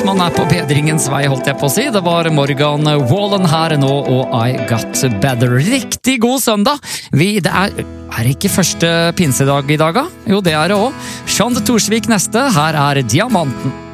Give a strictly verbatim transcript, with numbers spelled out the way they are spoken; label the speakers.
Speaker 1: man er på bedringens vei, holdt jeg på å si. Det var Morgan Wallen her nå, og I Got Better. Riktig god søndag! Vi, det er, er ikke første pinsedag i dag, da? Jo, det er det også. Sjand Torsvik neste, her er Diamanten.